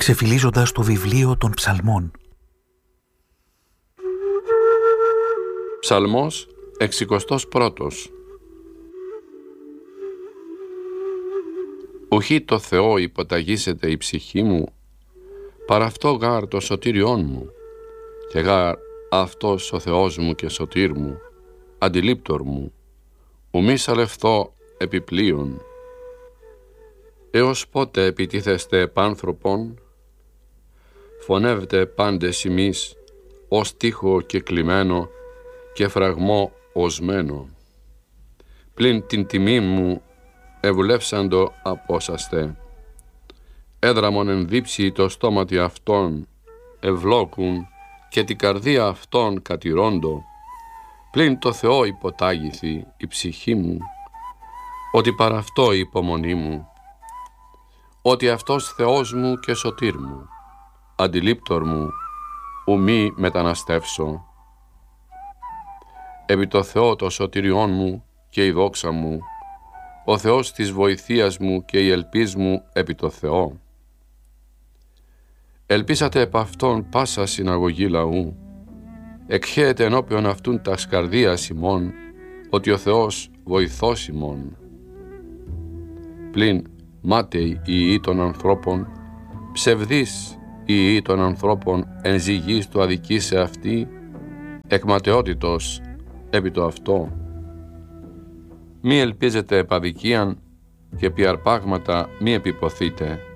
ξεφυλίζοντας το βιβλίο των ψαλμών. Ψαλμός 61. Ουχή το Θεό υποταγήσεται η ψυχή μου, παρά αυτό γάρ το σωτήριόν μου, και γάρ αυτός ο Θεός μου και σωτήρ μου, αντιλήπτορ μου, ουμή σαλευθώ επιπλέον. Έως πότε επιτίθεστε επάνθρωπον, φωνεύτε πάντες ημείς, ως τείχο κεκλειμένο και φραγμό οσμένο. Πλην την τιμή μου ευουλεύσαντο απόσαστε. Έδραμον ενδύψει το στόματι αυτών, ευλόκουν και την καρδία αυτών κατηρώντο. Πλην το Θεό υποτάγηθη η ψυχή μου, ότι παρά αυτό η υπομονή μου, ότι αυτός Θεός μου και σωτήρ μου, αντιλήπτορ μου, ου μη μεταναστεύσω. Επί το Θεό το σωτήριόν μου και η δόξα μου, ο Θεός της βοηθείας μου και η ελπίς μου επί το Θεό. Ελπίσατε επ' αυτόν πάσα συναγωγή λαού, εκχέεται ενώπιον αυτούν τας καρδίας ημών, ότι ο Θεός βοηθός ημών. Πλην μάταιοι οι ιοί των ανθρώπων, ψευδείς οι ιοί των ανθρώπων εν ζυγής του αδικήσε αυτή, εκματαιότητος επί το αυτό. Μη ελπίζετε επ' αδικίαν και επί αρπάγματα μη επιποθείτε.